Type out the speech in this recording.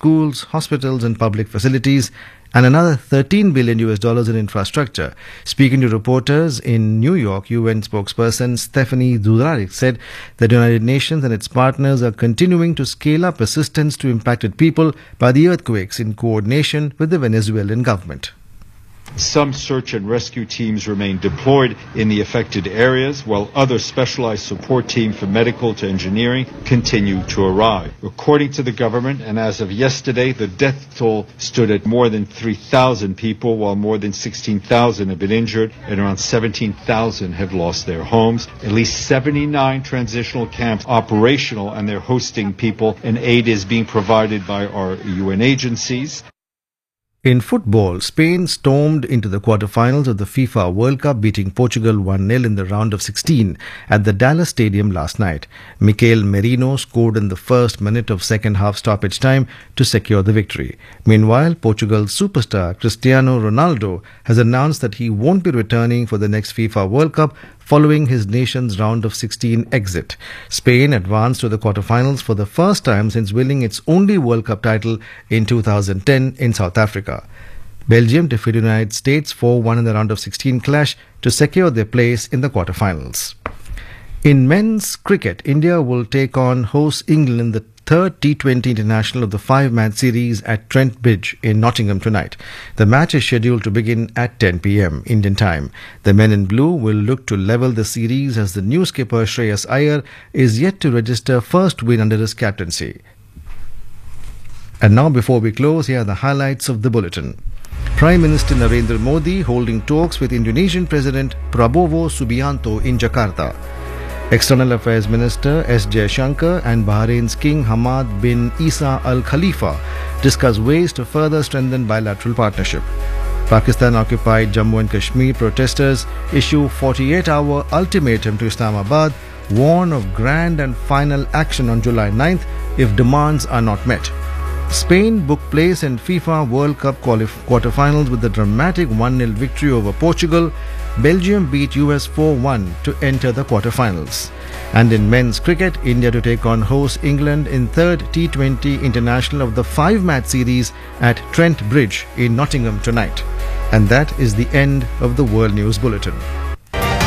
schools, hospitals and public facilities, and another $13 billion in infrastructure. Speaking to reporters in New York, UN spokesperson Stephanie Dujarric said that the United Nations and its partners are continuing to scale up assistance to impacted people by the earthquakes in coordination with the Venezuelan government. Some search and rescue teams remain deployed in the affected areas, while other specialized support teams from medical to engineering continue to arrive. According to the government, and as of yesterday, the death toll stood at more than 3,000 people, while more than 16,000 have been injured and around 17,000 have lost their homes. At least 79 transitional camps operational, and they're hosting people, and aid is being provided by our UN agencies. In football, Spain stormed into the quarterfinals of the FIFA World Cup, beating Portugal 1-0 in the round of 16 at the Dallas Stadium last night. Mikel Merino scored in the first minute of second half stoppage time to secure the victory. Meanwhile, Portugal's superstar Cristiano Ronaldo has announced that he won't be returning for the next FIFA World Cup following his nation's round of 16 exit. Spain advanced to the quarterfinals for the first time since winning its only World Cup title in 2010 in South Africa. Belgium defeated the United States 4-1 in the round of 16 clash to secure their place in the quarterfinals. In men's cricket, India will take on host England in the third T20 International of the five-match series at Trent Bridge in Nottingham tonight. The match is scheduled to begin at 10 p.m. Indian time. The men in blue will look to level the series as the new skipper Shreyas Iyer is yet to register first win under his captaincy. And now, before we close, here are the highlights of the bulletin. Prime Minister Narendra Modi holding talks with Indonesian President Prabowo Subianto in Jakarta. External Affairs Minister S. Jaishankar and Bahrain's King Hamad bin Isa Al Khalifa discuss ways to further strengthen bilateral partnership. Pakistan-occupied Jammu and Kashmir protesters issue 48-hour ultimatum to Islamabad, warn of grand and final action on July 9th if demands are not met. Spain booked place in FIFA World Cup quarterfinals with a dramatic 1-0 victory over Portugal. Belgium beat US 4-1 to enter the quarterfinals. And in men's cricket, India to take on host England in third T20 International of the five-match series at Trent Bridge in Nottingham tonight. And that is the end of the World News Bulletin.